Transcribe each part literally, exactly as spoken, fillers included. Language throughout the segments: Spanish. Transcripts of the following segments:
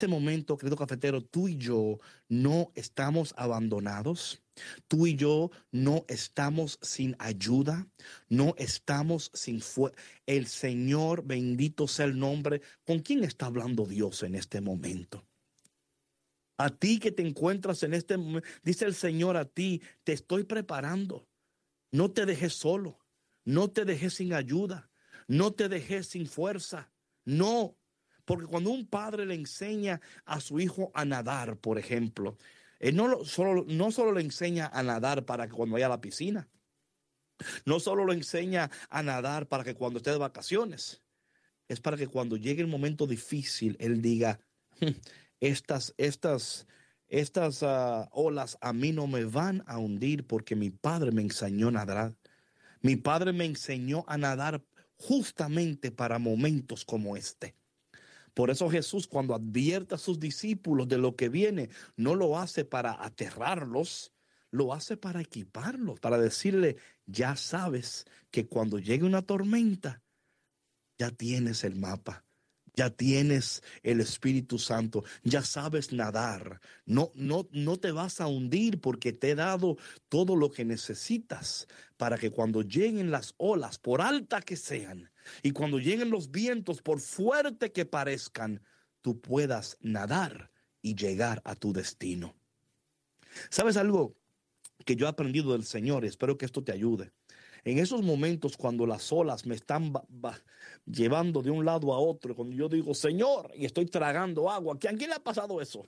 este momento, querido cafetero, tú y yo no estamos abandonados. Tú y yo no estamos sin ayuda, no estamos sin fuerza. El Señor, bendito sea el nombre. ¿Con quién está hablando Dios en este momento? A ti que te encuentras en este momento, dice el Señor a ti, te estoy preparando. No te dejes solo, no te dejes sin ayuda, no te dejes sin fuerza. No, porque cuando un padre le enseña a su hijo a nadar, por ejemplo, él no, lo- solo, no solo le enseña a nadar para que cuando vaya a la piscina, no solo lo enseña a nadar para que cuando esté de vacaciones, es para que cuando llegue el momento difícil, él diga, "Hmm, estas, estas, estas ah, olas a mí no me van a hundir porque mi padre me enseñó a nadar. Mi padre me enseñó a nadar justamente para momentos como este. Por eso Jesús, cuando advierte a sus discípulos de lo que viene, no lo hace para aterrarlos, lo hace para equiparlos, para decirle, ya sabes que cuando llegue una tormenta, ya tienes el mapa, ya tienes el Espíritu Santo, ya sabes nadar. No, no, no te vas a hundir porque te he dado todo lo que necesitas para que cuando lleguen las olas, por alta que sean, y cuando lleguen los vientos, por fuerte que parezcan, tú puedas nadar y llegar a tu destino. ¿Sabes algo que yo he aprendido del Señor? Espero que esto te ayude. En esos momentos cuando las olas me están ba- ba- llevando de un lado a otro, cuando yo digo, Señor, y estoy tragando agua, ¿a quién le ha pasado eso?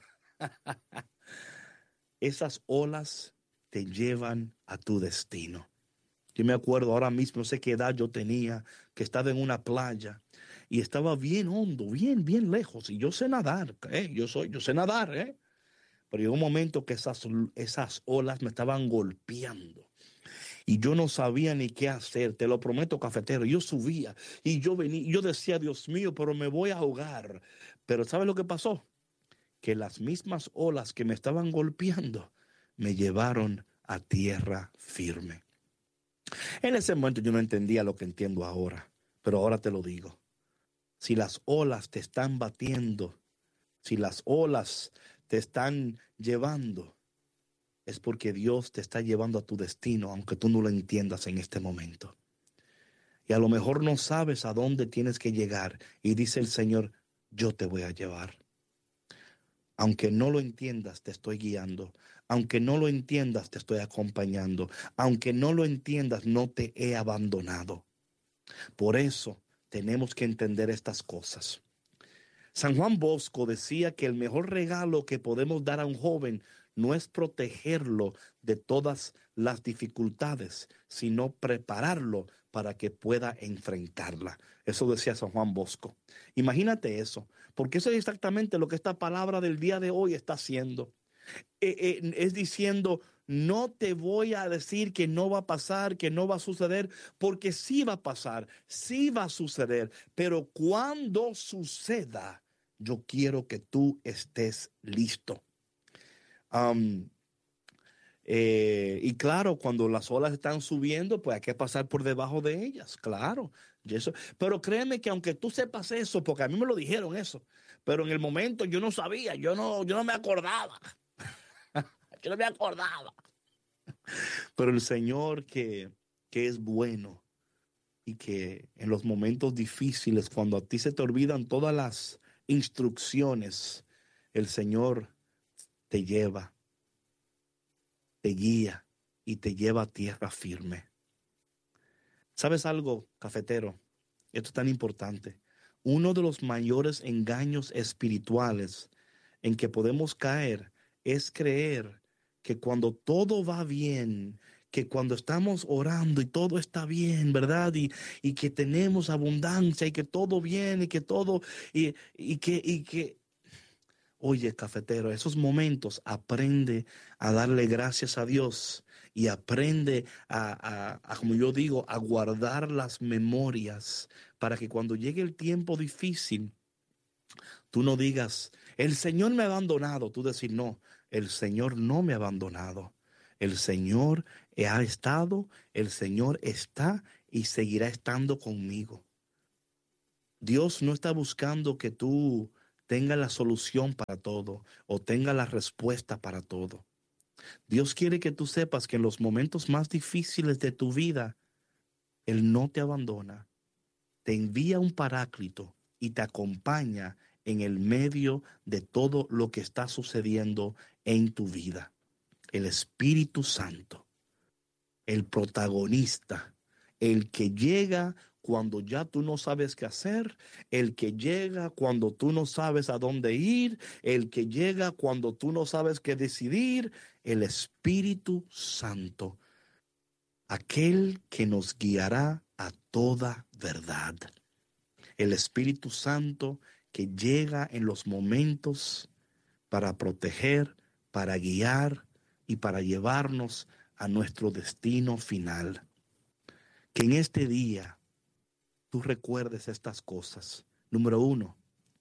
Esas olas te llevan a tu destino. Yo me acuerdo ahora mismo, no sé qué edad yo tenía, que estaba en una playa y estaba bien hondo, bien, bien lejos. Y yo sé nadar, ¿eh? Yo soy, yo sé nadar, ¿eh? Pero llegó un momento que esas, esas olas me estaban golpeando. Y yo no sabía ni qué hacer, te lo prometo, cafetero. Yo subía y yo venía, yo decía, Dios mío, pero me voy a ahogar. Pero ¿sabes lo que pasó? Que las mismas olas que me estaban golpeando me llevaron a tierra firme. En ese momento yo no entendía lo que entiendo ahora, pero ahora te lo digo. Si las olas te están batiendo, si las olas te están llevando, es porque Dios te está llevando a tu destino, aunque tú no lo entiendas en este momento. Y a lo mejor no sabes a dónde tienes que llegar. Y dice el Señor, yo te voy a llevar. Aunque no lo entiendas, te estoy guiando. Aunque no lo entiendas, te estoy acompañando. Aunque no lo entiendas, no te he abandonado. Por eso tenemos que entender estas cosas. San Juan Bosco decía que el mejor regalo que podemos dar a un joven no es protegerlo de todas las dificultades, sino prepararlo para que pueda enfrentarla. Eso decía San Juan Bosco. Imagínate eso, porque eso es exactamente lo que esta palabra del día de hoy está haciendo. Eh, eh, es diciendo, no te voy a decir que no va a pasar, que no va a suceder, porque sí va a pasar, sí va a suceder, pero cuando suceda, yo quiero que tú estés listo. Um, eh, y claro, cuando las olas están subiendo, pues hay que pasar por debajo de ellas, claro. Y eso, pero créeme que aunque tú sepas eso, porque a mí me lo dijeron eso, pero en el momento yo no sabía, yo no, yo no me acordaba, yo no me acordaba. Pero el Señor que, que es bueno y que en los momentos difíciles, cuando a ti se te olvidan todas las instrucciones, el Señor te lleva, te guía y te lleva a tierra firme. ¿Sabes algo, cafetero? Esto es tan importante. Uno de los mayores engaños espirituales en que podemos caer es creer que cuando todo va bien, que cuando estamos orando y todo está bien, ¿verdad? Y, y que tenemos abundancia y que todo bien y que todo, y, y que, y que, oye, cafetero, esos momentos aprende a darle gracias a Dios y aprende a, a, a, como yo digo, a guardar las memorias para que cuando llegue el tiempo difícil, tú no digas, el Señor me ha abandonado. Tú decir, no, el Señor no me ha abandonado. El Señor ha estado, el Señor está y seguirá estando conmigo. Dios no está buscando que tú tenga la solución para todo o tenga la respuesta para todo. Dios quiere que tú sepas que en los momentos más difíciles de tu vida, Él no te abandona, te envía un paráclito y te acompaña en el medio de todo lo que está sucediendo en tu vida. El Espíritu Santo, el protagonista, el que llega cuando ya tú no sabes qué hacer, el que llega cuando tú no sabes a dónde ir, el que llega cuando tú no sabes qué decidir, el Espíritu Santo, aquel que nos guiará a toda verdad. El Espíritu Santo que llega en los momentos para proteger, para guiar y para llevarnos a nuestro destino final. Que en este día tú recuerdes estas cosas. Número uno,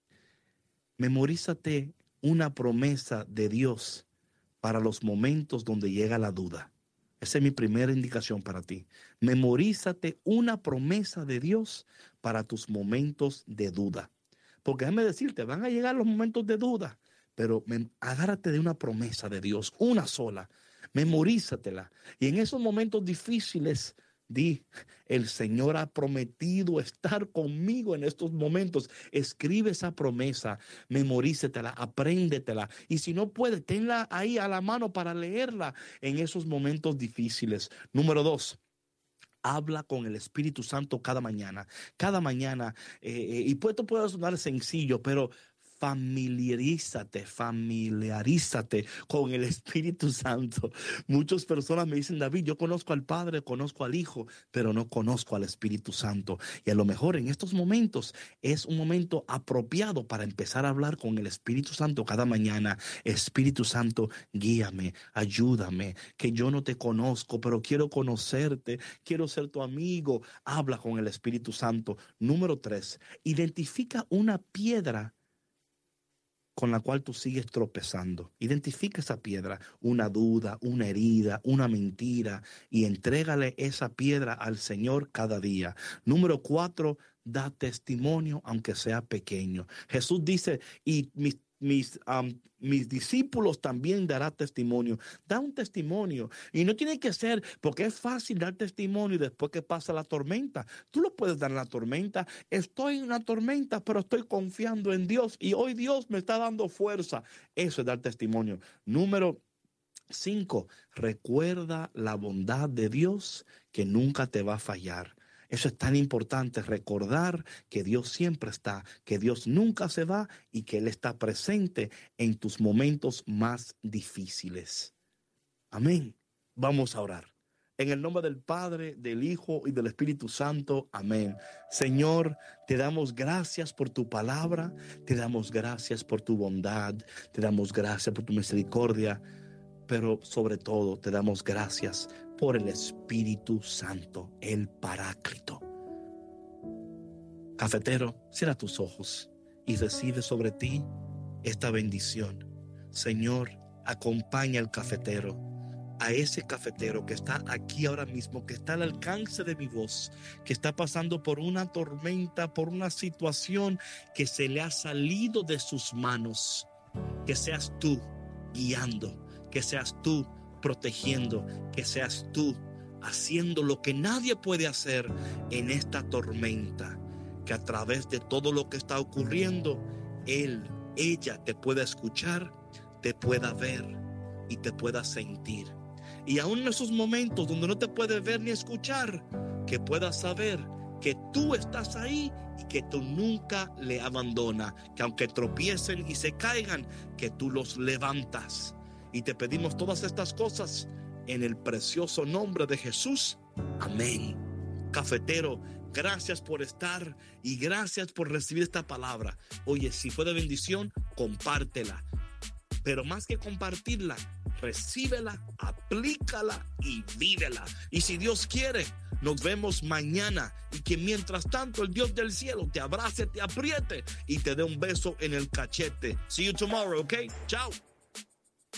memorízate una promesa de Dios para los momentos donde llega la duda. Esa es mi primera indicación para ti. Memorízate una promesa de Dios para tus momentos de duda. Porque déjame decirte, van a llegar los momentos de duda, pero me, agárrate de una promesa de Dios, una sola. Memorízatela. Y en esos momentos difíciles, di, el Señor ha prometido estar conmigo en estos momentos. Escribe esa promesa, memorízatela, apréndetela. Y si no puedes, tenla ahí a la mano para leerla en esos momentos difíciles. Número dos. Habla con el Espíritu Santo cada mañana. Cada mañana, eh, y esto puede sonar sencillo, pero familiarízate, familiarízate con el Espíritu Santo. Muchas personas me dicen, David, yo conozco al Padre, conozco al Hijo, pero no conozco al Espíritu Santo. Y a lo mejor en estos momentos es un momento apropiado para empezar a hablar con el Espíritu Santo cada mañana. Espíritu Santo, guíame, ayúdame, que yo no te conozco, pero quiero conocerte, quiero ser tu amigo. Habla con el Espíritu Santo. Número tres, identifica una piedra con la cual tú sigues tropezando. Identifica esa piedra, una duda, una herida, una mentira, y entrégale esa piedra al Señor cada día. Número cuatro, da testimonio aunque sea pequeño. Jesús dice, y mis Mis, um, mis discípulos también dará testimonio. Da un testimonio. Y no tiene que ser, porque es fácil dar testimonio después que pasa la tormenta. Tú lo puedes dar en la tormenta. Estoy en una tormenta, pero estoy confiando en Dios. Y hoy Dios me está dando fuerza. Eso es dar testimonio. Número cinco, recuerda la bondad de Dios que nunca te va a fallar. Eso es tan importante, recordar que Dios siempre está, que Dios nunca se va y que Él está presente en tus momentos más difíciles. Amén. Vamos a orar. En el nombre del Padre, del Hijo y del Espíritu Santo. Amén. Señor, te damos gracias por tu palabra, te damos gracias por tu bondad, te damos gracias por tu misericordia, pero sobre todo te damos gracias por el Espíritu Santo, el Paráclito. Cafetero, cierra tus ojos y recibe sobre ti esta bendición. Señor, acompaña al cafetero, a ese cafetero que está aquí ahora mismo, que está al alcance de mi voz, que está pasando por una tormenta, por una situación que se le ha salido de sus manos. Que seas tú guiando, que seas tú protegiendo, que seas tú haciendo lo que nadie puede hacer en esta tormenta, que a través de todo lo que está ocurriendo, él, ella te pueda escuchar, te pueda ver y te pueda sentir. Y aún en esos momentos donde no te puede ver ni escuchar, que puedas saber que tú estás ahí y que tú nunca le abandonas, que aunque tropiecen y se caigan, que tú los levantas. Y te pedimos todas estas cosas en el precioso nombre de Jesús. Amén. Cafetero, gracias por estar y gracias por recibir esta palabra. Oye, si fue de bendición, compártela. Pero más que compartirla, recíbela, aplícala y vívela. Y si Dios quiere, nos vemos mañana. Y que mientras tanto el Dios del cielo te abrace, te apriete y te dé un beso en el cachete. See you tomorrow, ¿ok? Chao.